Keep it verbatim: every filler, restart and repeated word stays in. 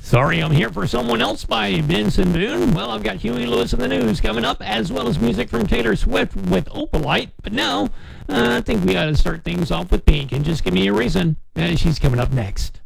Sorry, I'm Here for Someone Else by Benson Boone. Well, I've got Huey Lewis in the news coming up, as well as music from Taylor Swift with Opalite. But now, uh, I think we ought to start things off with Pink, and just give me a reason. Uh, she's coming up next.